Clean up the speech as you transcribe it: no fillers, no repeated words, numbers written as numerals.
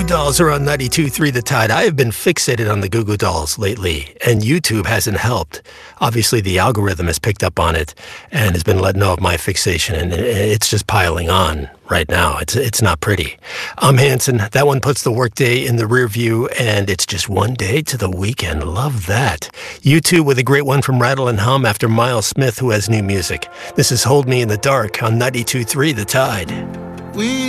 Dolls are on 92.3 The Tide. I have been fixated on the Goo Goo Dolls lately, and YouTube hasn't helped. Obviously, the algorithm has picked up on it and has been letting know of my fixation, and it's just piling on right now. It's not pretty. I'm Hanson. That one puts the workday in the rear view, and it's just one day to the weekend. Love that. YouTube with a great one from Rattle and Hum after Miles Smith, who has new music. This is Hold Me in the Dark on 92.3 The Tide. We